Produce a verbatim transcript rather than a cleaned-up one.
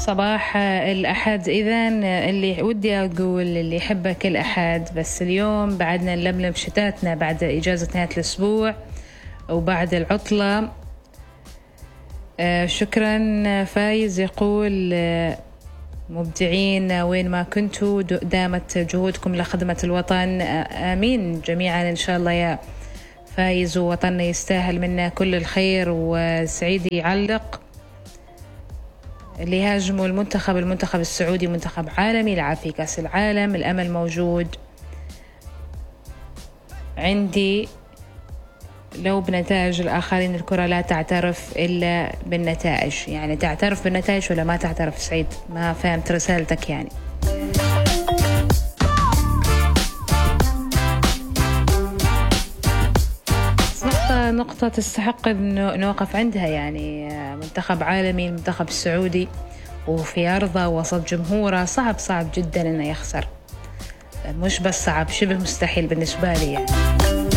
صباح الأحد. إذن اللي ودي أقول اللي يحبك الأحد، بس اليوم بعدنا نلملم شتاتنا بعد إجازة نهاية الأسبوع وبعد العطلة. آه شكرا. فايز يقول آه مبدعين وين ما كنتوا، دامت جهودكم لخدمة الوطن. آه آمين جميعا إن شاء الله يا فايز، ووطننا يستاهل منا كل الخير. وسعيد يعلق اللي هاجموا المنتخب المنتخب السعودي منتخب عالمي لعب في كأس العالم، الأمل موجود عندي لو بنتائج الآخرين. الكرة لا تعترف إلا بالنتائج، يعني تعترف بالنتائج ولا ما تعترف؟ سعيد ما فهمت رسالتك يعني. نقطة نقطة تستحق إنه نوقف عندها، يعني منتخب عالمي المنتخب السعودي وفي أرضه وسط جمهوره، صعب صعب جدا إنه يخسر، مش بس صعب، شبه مستحيل بالنسبة لي يعني.